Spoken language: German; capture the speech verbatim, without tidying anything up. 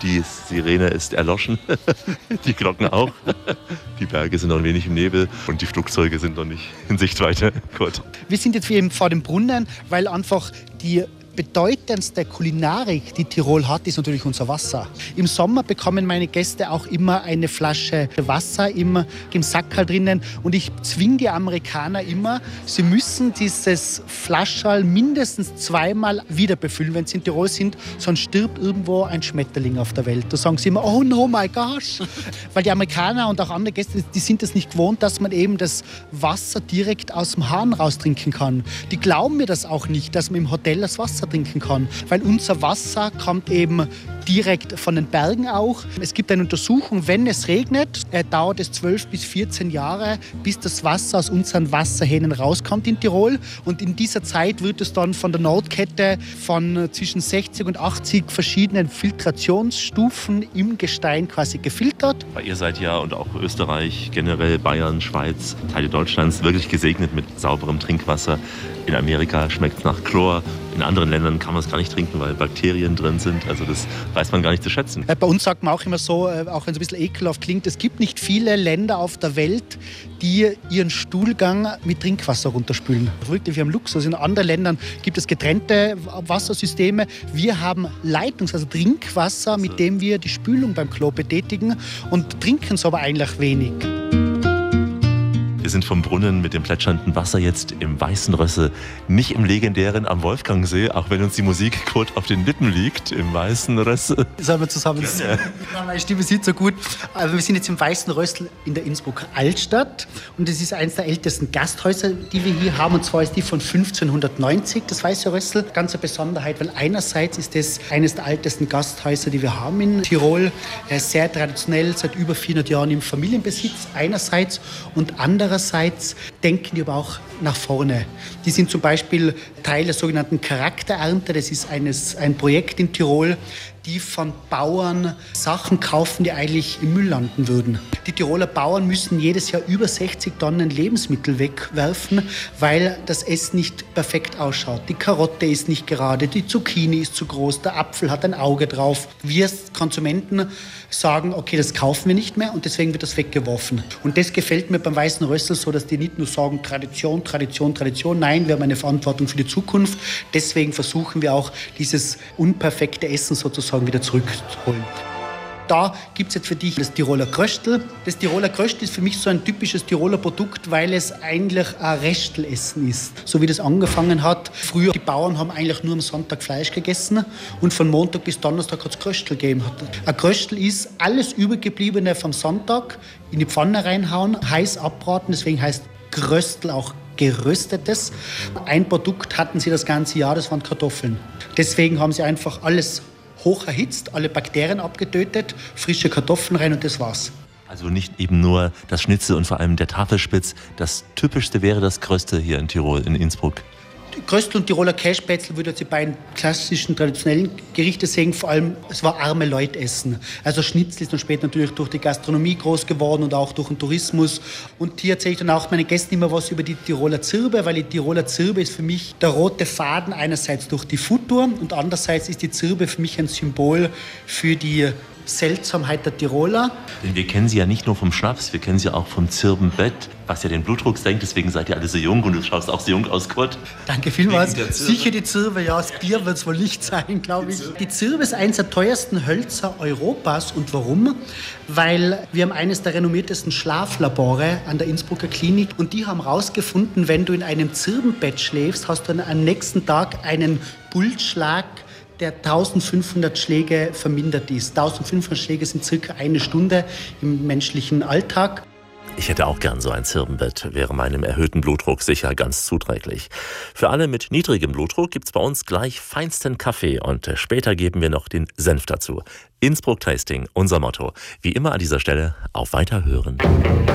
Die Sirene ist erloschen, die Glocken auch. Die Berge sind noch ein wenig im Nebel und die Flugzeuge sind noch nicht in Sichtweite. Kurt. Wir sind jetzt eben vor dem Brunnen, weil einfach die bedeutendste Kulinarik, die Tirol hat, ist natürlich unser Wasser. Im Sommer bekommen meine Gäste auch immer eine Flasche Wasser im, im Sackerl drinnen und ich zwinge die Amerikaner immer, sie müssen dieses Flascherl mindestens zweimal wieder befüllen, wenn sie in Tirol sind, sonst stirbt irgendwo ein Schmetterling auf der Welt. Da sagen sie immer, oh no my gosh, weil die Amerikaner und auch andere Gäste, die sind es nicht gewohnt, dass man eben das Wasser direkt aus dem Hahn raustrinken kann. Die glauben mir das auch nicht, dass man im Hotel das Wasser trinken kann, weil unser Wasser kommt eben direkt von den Bergen auch. Es gibt eine Untersuchung, wenn es regnet, äh, dauert es zwölf bis vierzehn Jahre, bis das Wasser aus unseren Wasserhähnen rauskommt in Tirol und in dieser Zeit wird es dann von der Nordkette von äh, zwischen sechzig und achtzig verschiedenen Filtrationsstufen im Gestein quasi gefiltert. Ihr seid ja und auch Österreich, generell Bayern, Schweiz, Teile Deutschlands wirklich gesegnet mit sauberem Trinkwasser. In Amerika schmeckt es nach Chlor. In anderen Ländern kann man es gar nicht trinken, weil Bakterien drin sind. Also das weiß man gar nicht zu schätzen. Bei uns sagt man auch immer so, auch wenn es ein bisschen ekelhaft klingt, es gibt nicht viele Länder auf der Welt, die ihren Stuhlgang mit Trinkwasser runterspülen. Wirklich, wir haben Luxus. In anderen Ländern gibt es getrennte Wassersysteme. Wir haben Leitungs-, also Trinkwasser, mit dem wir die Spülung beim Klo betätigen und trinken es aber eigentlich wenig. Wir sind vom Brunnen mit dem plätschernden Wasser jetzt im Weißen Rössel, nicht im legendären am Wolfgangsee, auch wenn uns die Musik kurz auf den Lippen liegt, im Weißen Rössel. Sollen wir zusammen singen? Ja. Meine Stimme sieht so gut. Also wir sind jetzt im Weißen Rössel in der Innsbrucker Altstadt und es ist eines der ältesten Gasthäuser, die wir hier haben, und zwar ist die von fünfzehnhundertneunzig, das Weiße Rössel. Ganz eine Besonderheit, weil einerseits ist es eines der ältesten Gasthäuser, die wir haben in Tirol, sehr traditionell, seit über vierhundert Jahren im Familienbesitz einerseits, und andererseits Andererseits denken die aber auch nach vorne. Die sind zum Beispiel Teil der sogenannten Charakterernte. Das ist eines, ein Projekt in Tirol, die von Bauern Sachen kaufen, die eigentlich im Müll landen würden. Die Tiroler Bauern müssen jedes Jahr über sechzig Tonnen Lebensmittel wegwerfen, weil das Essen nicht perfekt ausschaut. Die Karotte ist nicht gerade, die Zucchini ist zu groß, der Apfel hat ein Auge drauf. Wir Konsumenten sagen, okay, das kaufen wir nicht mehr und deswegen wird das weggeworfen. Und das gefällt mir beim Weißen Rössel so, dass die nicht nur sagen, Tradition, Tradition, Tradition. Nein, wir haben eine Verantwortung für die Zukunft. Deswegen versuchen wir auch, dieses unperfekte Essen sozusagen wieder zurückzuholen. Da gibt es jetzt für dich das Tiroler Kröstl. Das Tiroler Kröstl ist für mich so ein typisches Tiroler Produkt, weil es eigentlich ein Restelessen ist. So wie das angefangen hat. Früher, die Bauern haben eigentlich nur am Sonntag Fleisch gegessen und von Montag bis Donnerstag hat es Kröstl gegeben. Ein Kröstl ist alles Übergebliebene vom Sonntag in die Pfanne reinhauen, heiß abbraten, deswegen heißt Kröstl auch geröstetes. Ein Produkt hatten sie das ganze Jahr, das waren Kartoffeln. Deswegen haben sie einfach alles hoch erhitzt, alle Bakterien abgetötet, frische Kartoffeln rein und das war's. Also nicht eben nur das Schnitzel und vor allem der Tafelspitz. Das Typischste wäre das Kröstl hier in Tirol, in Innsbruck. Kröstl und Tiroler Kässpätzl würde ich die beiden klassischen traditionellen Gerichte sehen. Vor allem, es war arme Leute essen. Also Schnitzel ist dann später natürlich durch die Gastronomie groß geworden und auch durch den Tourismus. Und hier erzähle ich dann auch meinen Gästen immer was über die Tiroler Zirbe, weil die Tiroler Zirbe ist für mich der rote Faden einerseits durch die Futur und andererseits ist die Zirbe für mich ein Symbol für die Seltsamkeit der Tiroler. Denn wir kennen sie ja nicht nur vom Schnaps, wir kennen sie auch vom Zirbenbett, was ja den Blutdruck senkt, deswegen seid ihr alle so jung und du schaust auch so jung aus, Kurt. Danke vielmals. Sicher die Zirbe, ja, das Bier wird es wohl nicht sein, glaube ich. Die Zirbe ist eines der teuersten Hölzer Europas. Und warum? Weil wir haben eines der renommiertesten Schlaflabore an der Innsbrucker Klinik und die haben herausgefunden, wenn du in einem Zirbenbett schläfst, hast du dann am nächsten Tag einen Pulsschlag, der eintausendfünfhundert Schläge vermindert ist. eintausendfünfhundert Schläge sind circa eine Stunde im menschlichen Alltag. Ich hätte auch gern so ein Zirbenbett, wäre meinem erhöhten Blutdruck sicher ganz zuträglich. Für alle mit niedrigem Blutdruck gibt's bei uns gleich feinsten Kaffee und später geben wir noch den Senf dazu. Innsbruck Tasting, unser Motto. Wie immer an dieser Stelle auf Weiterhören.